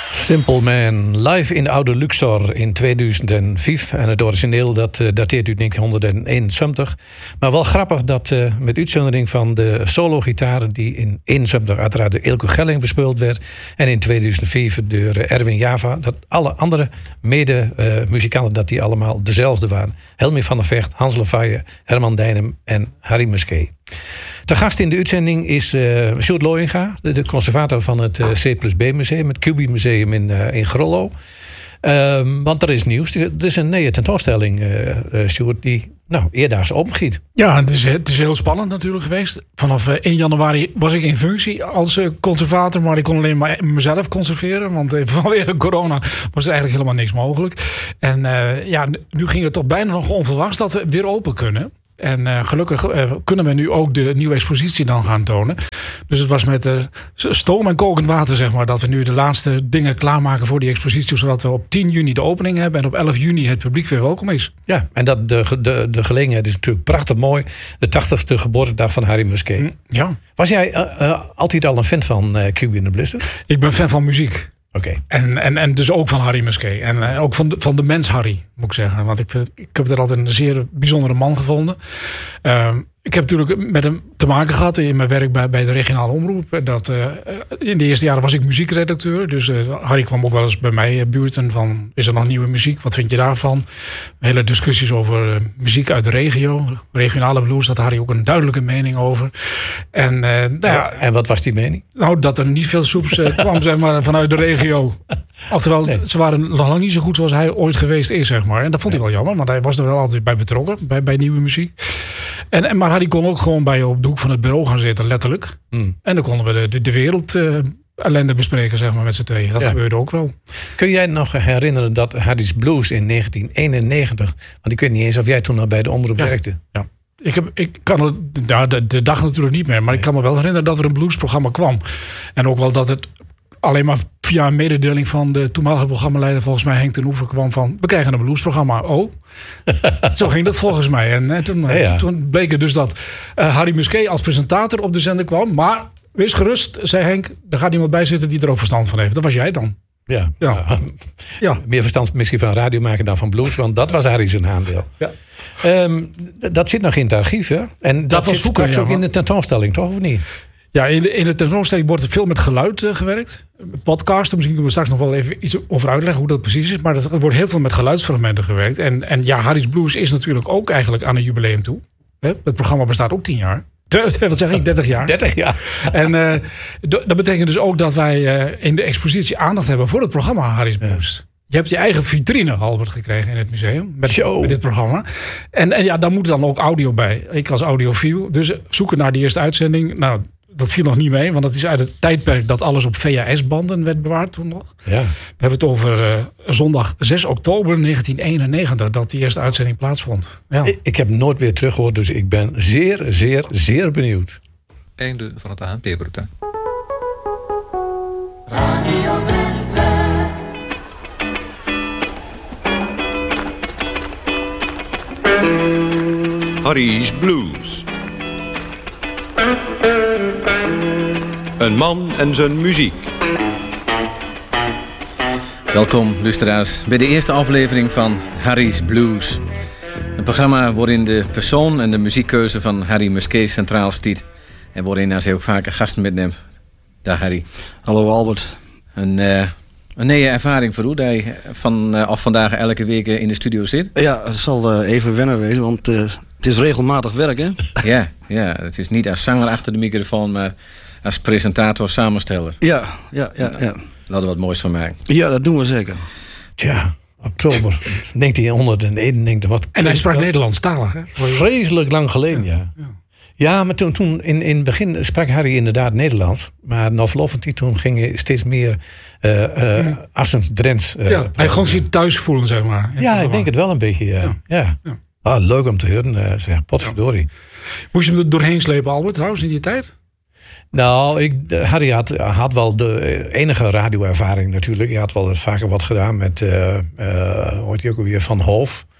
Simple Man, live in Oude Luxor in 2005. En het origineel dat dateert uit 1971. Maar wel grappig dat met uitzondering van de solo-gitaren... die in 71 uiteraard door Ilko Gelling bespeeld werd... en in 2004 door Erwin Java... dat alle andere mede-muzikanten dat die allemaal dezelfde waren. Helmi van der Vecht, Hans Lefebvre, Herman Dijnem en Harry Musquet. Te gast in de uitzending is Sjoerd Looyenga, de conservator van het C+B Museum, het QB Museum in Grollo. Want er is nieuws. Er is een nieuwe tentoonstelling, Sjoerd, die eerdaags opengiet. Ja, het is heel spannend natuurlijk geweest. Vanaf 1 januari was ik in functie als conservator, maar ik kon alleen maar mezelf conserveren. Want vanwege corona was er eigenlijk helemaal niks mogelijk. En nu ging het toch bijna nog onverwachts dat we weer open kunnen. En gelukkig kunnen we nu ook de nieuwe expositie dan gaan tonen. Dus het was met stoom en kokend water, zeg maar, dat we nu de laatste dingen klaarmaken voor die expositie. Zodat we op 10 juni de opening hebben en op 11 juni het publiek weer welkom is. Ja, en dat de gelegenheid is natuurlijk prachtig mooi. De 80ste geboortedag van Harry Musquet. Ja. Was jij altijd al een fan van QB and the Blister? Ik ben fan van muziek. Oké. En dus ook van Harry Musquet. En ook van de mens Harry, moet ik zeggen. Want ik heb er altijd een zeer bijzondere man gevonden. Ik heb natuurlijk met hem te maken gehad in mijn werk bij de regionale omroep. In de eerste jaren was ik muziekredacteur. Dus Harry kwam ook wel eens bij mij buurten van... is er nog nieuwe muziek? Wat vind je daarvan? Hele discussies over muziek uit de regio. Regionale blues, daar had Harry ook een duidelijke mening over. En wat was die mening? Nou, dat er niet veel soeps kwam, zeg maar, vanuit de regio. Oftewel, ze waren nog lang niet zo goed zoals hij ooit geweest is, zeg maar. En dat vond hij wel jammer, want hij was er wel altijd bij betrokken, bij nieuwe muziek. Maar Harry kon ook gewoon bij je op de hoek van het bureau gaan zitten, letterlijk. En dan konden we de wereld ellende bespreken, zeg maar, met z'n tweeën. Dat gebeurde ook wel. Kun jij nog herinneren dat Harry's Blues in 1991... want ik weet niet eens of jij toen al bij de omroep werkte. Ja. Ik kan het de dag natuurlijk niet meer, maar ik kan me wel herinneren dat er een bluesprogramma kwam. En ook wel dat het alleen maar via een mededeling van de toenmalige programmaleider, volgens mij Henk ten Oever, kwam van: we krijgen een bluesprogramma. Oh, zo ging dat volgens mij. En toen bleek het dus dat Harry Musquet als presentator op de zender kwam. Maar wees gerust, zei Henk, er gaat iemand bij zitten die er ook verstand van heeft. Dat was jij dan. Ja. Meer verstand misschien van radio maken dan van blues, want dat was Harry zijn aandeel. Ja. Dat zit nog in het archief, hè? En dat zit straks ook in de tentoonstelling, toch, of niet? Ja, in de tentoonstelling wordt er veel met geluid gewerkt. Podcasten, misschien kunnen we straks nog wel even iets over uitleggen hoe dat precies is. Maar er wordt heel veel met geluidsfragmenten gewerkt. En Harry's Blues is natuurlijk ook eigenlijk aan een jubileum toe. Het programma bestaat ook 10 jaar. Wat zeg ik? 30 jaar. 30 jaar. En dat betekent dus ook dat wij in de expositie aandacht hebben voor het programma Harry's Blues. Ja. Je hebt je eigen vitrine, Albert, gekregen in het museum. Met dit programma. En daar moet dan ook audio bij. Ik als audiofiel. Dus zoeken naar die eerste uitzending. Nou, dat viel nog niet mee. Want dat is uit het tijdperk dat alles op VHS-banden werd bewaard toen nog. Ja. We hebben het over zondag 6 oktober 1991. Dat die eerste uitzending plaatsvond. Ja. Ik heb nooit weer teruggehoord. Dus ik ben zeer, zeer, zeer benieuwd. Einde van het ANP-bulletin. Radio Drenthe. Harry's Blues. Een man en zijn muziek. Welkom, luisteraars, bij de eerste aflevering van Harry's Blues. Een programma waarin de persoon en de muziekkeuze van Harry Musquet centraal stiet. En waarin hij ook vaker gasten metneemt. Dag Harry. Hallo Albert. Een nieuwe ervaring voor u, dat je af vandaag elke week in de studio zit. Ja, het zal even wennen wezen, want het is regelmatig werk, hè? Ja, het is niet als zanger achter de microfoon, maar als presentator, samensteller. Ja. Laten we wat moois van maken. Ja, dat doen we zeker. Tja, oktober 1901. En hij sprak Nederlandstalig, hè? Vreselijk lang geleden, ja. Ja, maar toen in het begin sprak Harry inderdaad Nederlands. Maar na verloop van die toen ging hij steeds meer Assens-Drents. Hij gewoon zich thuis voelen, zeg maar. Ja, ik denk het wel een beetje. Ja. Ah, leuk om te horen, zeg. Potverdorie. Moest je hem er doorheen slepen, Albert, trouwens, in die tijd? Nou, Harry had wel de enige radioervaring natuurlijk. Hij had wel vaker wat gedaan met, hoe heet hij ook alweer, Van Hoof.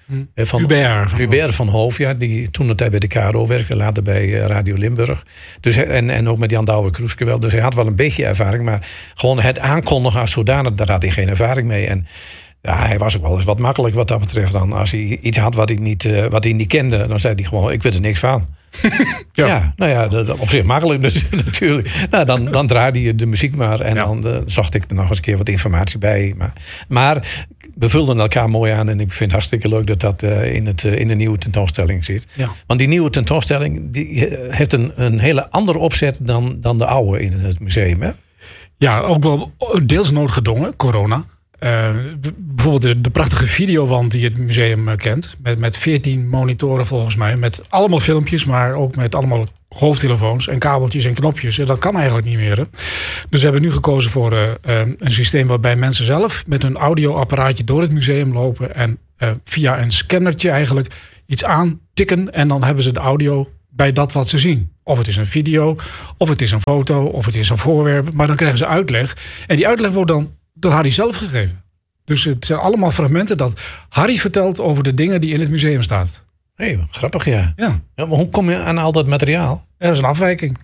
Van Hubert van Hoof, ja, die toen het bij de KRO werkte, later bij Radio Limburg. Dus, en ook met Jan Douwe-Kroeske wel. Dus hij had wel een beetje ervaring, maar gewoon het aankondigen als zodanig, daar had hij geen ervaring mee. En ja, hij was ook wel eens wat makkelijk wat dat betreft dan. Als hij iets had wat hij niet kende, dan zei hij gewoon, ik weet er niks van. Ja, nou ja, dat op zich makkelijk dus, natuurlijk. Nou, dan draaide je de muziek maar en dan zocht ik er nog eens een keer wat informatie bij. Maar we vulden elkaar mooi aan en ik vind het hartstikke leuk dat in de nieuwe tentoonstelling zit. Ja. Want die nieuwe tentoonstelling die heeft een hele andere opzet dan de oude in het museum, hè? Ja, ook wel deels noodgedwongen, corona. Bijvoorbeeld de prachtige videowand die het museum kent. Met 14 monitoren volgens mij. Met allemaal filmpjes, maar ook met allemaal hoofdtelefoons en kabeltjes en knopjes. Dat kan eigenlijk niet meer. Hè? Dus we hebben nu gekozen voor een systeem waarbij mensen zelf met hun audioapparaatje door het museum lopen. En via een scannertje eigenlijk iets aantikken. En dan hebben ze de audio bij dat wat ze zien. Of het is een video, of het is een foto, of het is een voorwerp. Maar dan krijgen ze uitleg. En die uitleg wordt dan door Harry zelf gegeven. Dus het zijn allemaal fragmenten dat Harry vertelt over de dingen die in het museum staan. Hé, grappig ja. Ja. Maar hoe kom je aan al dat materiaal? Er is een afwijking.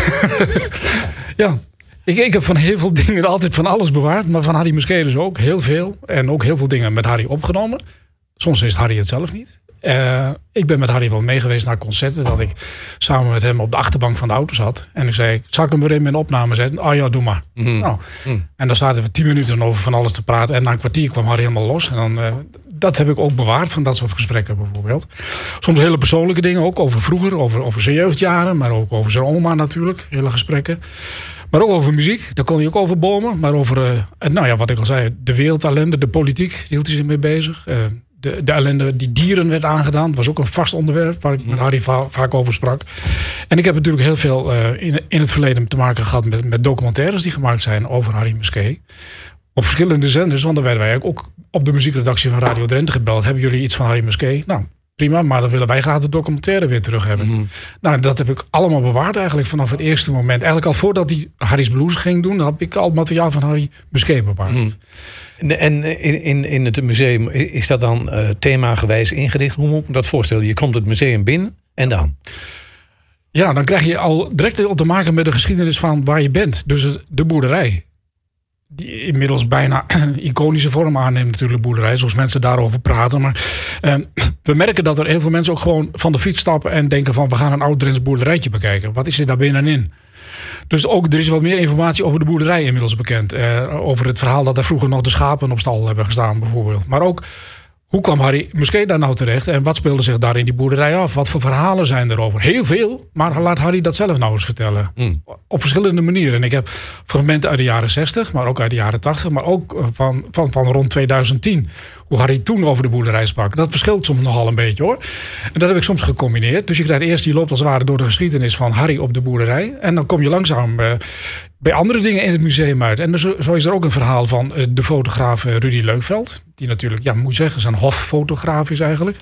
Ja. Ik heb van heel veel dingen altijd van alles bewaard. Maar van Harry Musquet dus ook heel veel. En ook heel veel dingen met Harry opgenomen. Soms is Harry het zelf niet. Ik ben met Harry wel mee geweest naar concerten. Dat ik samen met hem op de achterbank van de auto zat. En ik zei, zal ik hem weer in mijn opname zetten? Oh ja, doe maar. Mm-hmm. Nou, En dan zaten we 10 minuten over van alles te praten. En na een kwartier kwam Harry helemaal los. En dan, dat heb ik ook bewaard van dat soort gesprekken bijvoorbeeld. Soms hele persoonlijke dingen ook over vroeger. Over zijn jeugdjaren. Maar ook over zijn oma natuurlijk. Hele gesprekken. Maar ook over muziek. Daar kon hij ook over bomen. Maar over, wat ik al zei. De wereldellende, de politiek. Daar hield hij zich mee bezig. De ellende die dieren werd aangedaan. Was ook een vast onderwerp waar ik met Harry vaak over sprak. En ik heb natuurlijk heel veel in het verleden te maken gehad met documentaires die gemaakt zijn over Harry Musquet. Op verschillende zenders, want dan werden wij ook op de muziekredactie van Radio Drenthe gebeld. Hebben jullie iets van Harry Musquet? Nou, prima, maar dan willen wij graag de documentaire weer terug hebben. Mm-hmm. Nou, dat heb ik allemaal bewaard eigenlijk vanaf het eerste moment. Eigenlijk al voordat hij Harry's Blues ging doen, heb ik al materiaal van Harry Musquet bewaard. Mm-hmm. En in het museum, is dat dan themagewijs ingericht? Hoe moet ik dat voorstellen? Je komt het museum binnen en dan? Ja, dan krijg je al direct al te maken met de geschiedenis van waar je bent. Dus de boerderij. Die inmiddels bijna iconische vorm aanneemt natuurlijk, boerderij. Zoals mensen daarover praten. Maar we merken dat er heel veel mensen ook gewoon van de fiets stappen en denken van, we gaan een oud-Drents boerderijtje bekijken. Wat is er daar binnenin? Dus ook, er is wat meer informatie over de boerderij inmiddels bekend. Over het verhaal dat er vroeger nog de schapen op stal hebben gestaan bijvoorbeeld. Maar ook, hoe kwam Harry Musquet daar nou terecht? En wat speelde zich daar in die boerderij af? Wat voor verhalen zijn erover? Heel veel, maar laat Harry dat zelf nou eens vertellen. Op verschillende manieren. En ik heb fragmenten uit de jaren 60, maar ook uit de jaren 80. Maar ook van rond 2010. Hoe Harry toen over de boerderij sprak. Dat verschilt soms nogal een beetje hoor. En dat heb ik soms gecombineerd. Dus je krijgt eerst, die loopt als het ware door de geschiedenis van Harry op de boerderij. En dan kom je langzaam bij andere dingen in het museum uit. En zo is er ook een verhaal van de fotograaf Rudy Leukveld. Die natuurlijk, ja, moet je zeggen, zijn hoffotograaf is eigenlijk.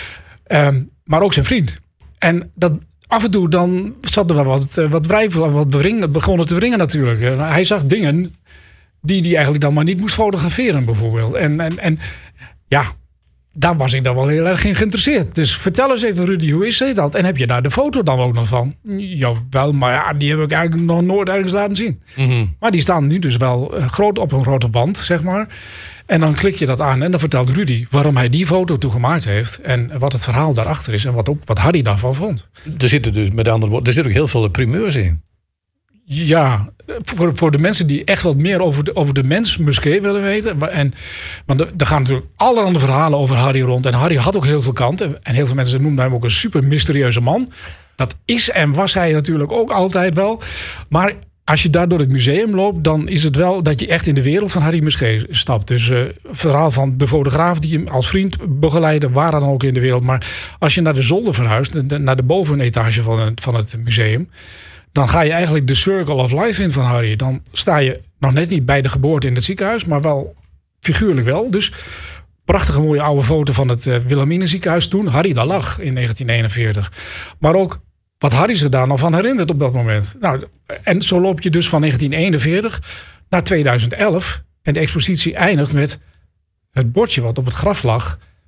Maar ook zijn vriend. En dat af en toe dan zat er wel wat wrijven, wat begonnen te wringen natuurlijk. Hij zag dingen die hij eigenlijk dan maar niet moest fotograferen bijvoorbeeld. En ja, daar was ik dan wel heel erg in geïnteresseerd. Dus vertel eens even, Rudy, hoe is dat? En heb je daar de foto dan ook nog van? Jawel, maar ja, die heb ik eigenlijk nog nooit ergens laten zien. Mm-hmm. Maar die staan nu dus wel groot op een grote band, zeg maar. En dan klik je dat aan en dan vertelt Rudy waarom hij die foto toegemaakt heeft. En wat het verhaal daarachter is en wat Harry daarvan vond. Er zitten dus, met andere woorden, er zitten ook heel veel primeurs in. Ja, voor de mensen die echt wat meer over de mens Musquet willen weten. Want er gaan natuurlijk allerhande verhalen over Harry rond. En Harry had ook heel veel kanten. En heel veel mensen noemden hem ook een super mysterieuze man. Dat is en was hij natuurlijk ook altijd wel. Maar als je daar door het museum loopt, dan is het wel dat je echt in de wereld van Harry Musquet stapt. Dus het verhaal van de fotograaf die hem als vriend begeleidde, waar dan ook in de wereld. Maar als je naar de zolder verhuist, naar de bovenetage van het museum, dan ga je eigenlijk de Circle of Life in van Harry. Dan sta je nog net niet bij de geboorte in het ziekenhuis, maar wel figuurlijk wel. Dus prachtige mooie oude foto van het Wilhelmina ziekenhuis toen Harry daar lag in 1941. Maar ook wat Harry zich daar nog van herinnert op dat moment. Nou, en zo loop je dus van 1941 naar 2011. En de expositie eindigt met het bordje wat op het graf lag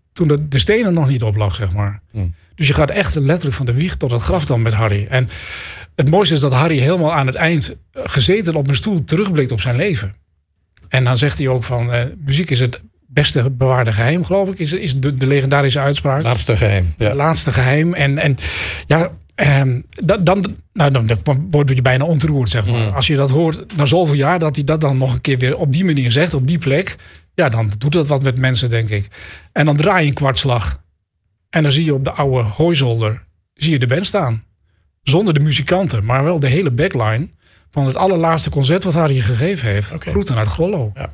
toen de stenen nog niet op lag, zeg maar. Dus je gaat echt letterlijk van de wieg tot het graf dan met Harry. En het mooiste is dat Harry helemaal aan het eind gezeten op een stoel terugblikt op zijn leven. En dan zegt hij ook van muziek is het beste bewaarde geheim, geloof ik. Is de legendarische uitspraak. Laatste geheim. Ja. Het laatste geheim. En ja, dan word je bijna ontroerd, zeg maar. Als je dat hoort na zoveel jaar, dat hij dat dan nog een keer weer op die manier zegt, op die plek. Ja, dan doet dat wat met mensen, denk ik. En dan draai je een kwartslag. En dan zie je op de oude hooizolder zie je de band staan. Zonder de muzikanten, maar wel de hele backline van het allerlaatste concert wat Harry gegeven heeft. Oké. Groeten uit Grollo. Ja.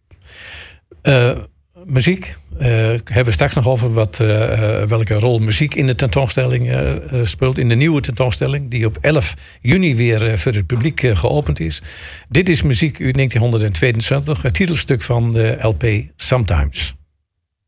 Muziek. Hebben we straks nog over welke rol muziek in de tentoonstelling speelt. In de nieuwe tentoonstelling die op 11 juni weer voor het publiek geopend is. Dit is muziek uit 1972. Het titelstuk van de LP Sometimes.